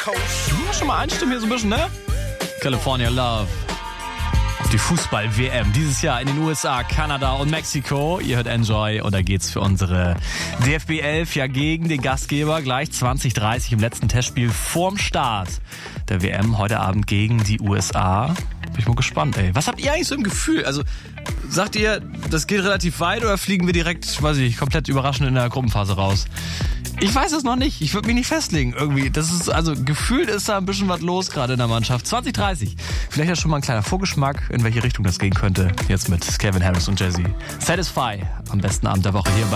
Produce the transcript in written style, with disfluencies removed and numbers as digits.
Schon mal einstimmen hier so ein bisschen, ne? California Love. Auf die Fußball-WM dieses Jahr in den USA, Kanada und Mexiko. Ihr hört Enjoy und da geht's für unsere DFB 11 ja gegen den Gastgeber gleich 20:30 im letzten Testspiel vorm Start der WM heute Abend gegen die USA. Bin ich mal gespannt, ey. Was habt ihr eigentlich so im Gefühl? Also sagt ihr, das geht relativ weit oder fliegen wir direkt, weiß ich, komplett überraschend in der Gruppenphase raus? Ich weiß es noch nicht. Ich würde mich nicht festlegen irgendwie. Das ist, also gefühlt ist da ein bisschen was los gerade in der Mannschaft. 20:30. Vielleicht ja schon mal ein kleiner Vorgeschmack, in welche Richtung das gehen könnte. Jetzt mit Calvin Harris und Jay-Z. Satisfy am besten Abend der Woche hier bei